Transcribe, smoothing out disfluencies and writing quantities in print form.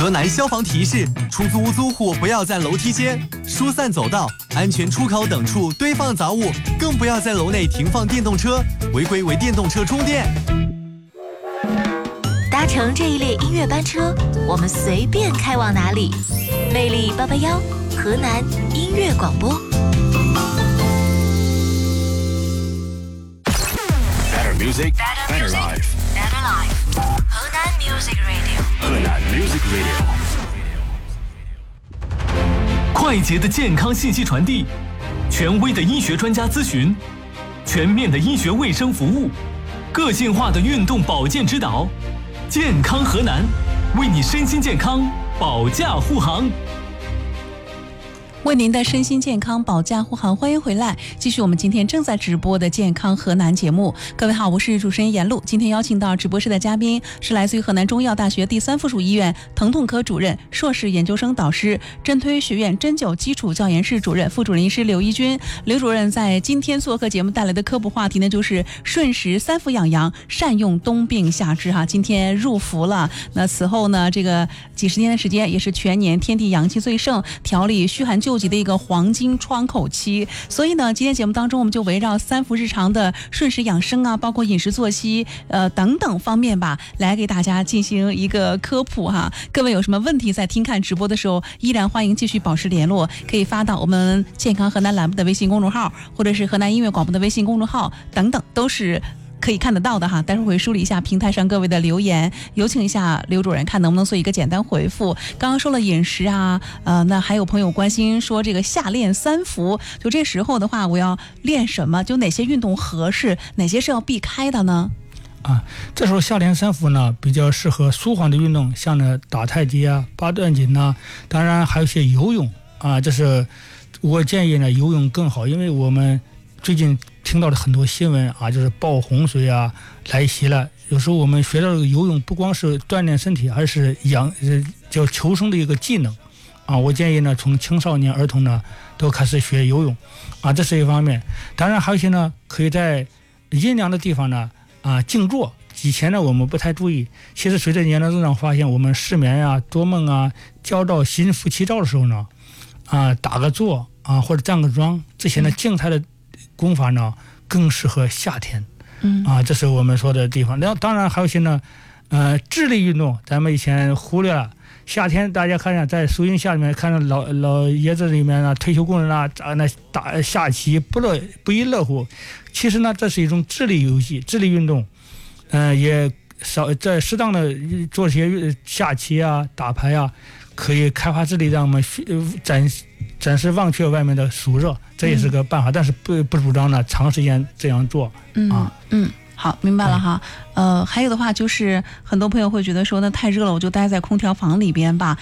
河南消防提示：出租屋租户不要在楼梯间、疏散走道、安全出口等处堆放杂物，更不要在楼内停放电动车，违规为电动车充电。 搭乘这一列音乐班车，我们随便开往哪里。魅力881，河南音乐广播。 Better music, better life. Better life. 河南 Music Radio。 河南 Music Radio。 快捷的健康信息传递，权威的医学专家咨询，全面的医学卫生服务，个性化的运动保健指导。健康河南，为你身心健康保驾护航。 为您的身心健康保驾护航，欢迎回来，继续我们今天正在直播的健康河南节目。各位好，我是主持人严露。今天邀请到直播室的嘉宾是来自于河南中医药大学第3附属医院疼痛科主任、硕士研究生导师、针推学院针灸基础教研室主任、副主任医师刘一军。刘主任在今天做客节目带来的科普话题呢，就是顺时3伏养阳，善用冬病夏治哈。今天入伏了，那此后呢，这个几十年的时间也是全年天地阳气最盛，调理虚寒救急的一个黄金窗口期。所以呢，今天节目当中我们就围绕3伏日常的顺时养生啊，包括饮食作息等等方面吧，来给大家进行一个科普哈。各位有什么问题在听看直播的时候，依然欢迎继续保持联络，可以发到我们健康河南栏目的微信公众号，或者是河南音乐广播的微信公众号等等，都是可以看得到的哈。待会儿会梳理一下平台上各位的留言，有请一下刘主任，看能不能做一个简单回复。刚刚说了饮食啊，那还有朋友关心说这个夏练3伏，就这时候的话，我要练什么？就哪些运动合适，哪些是要避开的呢？ 这时候夏练3伏呢，比较适合舒缓的运动，像呢打太极啊、八段锦呐，当然还有一些游泳啊。这是我建议呢，游泳更好，因为我们最近听到了很多新闻啊，就是暴洪水啊来袭了。有时候我们学到这个游泳，不光是锻炼身体，而是叫求生的一个技能啊。我建议呢，从青少年儿童呢都开始学游泳啊，这是一方面。当然还有一些呢，可以在阴凉的地方呢静坐。以前呢我们不太注意，其实随着年龄增长，发现我们失眠啊、多梦啊、焦躁、心浮气躁的时候呢打个坐啊或者站个桩，这些呢静态的功法呢更适合夏天这是我们说的地方。然后当然还有一些呢智力运动，咱们以前忽略了。夏天大家看见在树荫下面看到老爷子里面呢，退休工人那打下棋不亦乐乎。其实呢这是一种智力游戏、智力运动，也在适当的做些下棋啊、打牌啊，可以开发智力，让我们暂时忘却外面的暑热，这也是个办法。但是不主张呢长时间这样做好，明白了哈。还有的话就是很多朋友会觉得说，那太热了，我就待在空调房里边吧。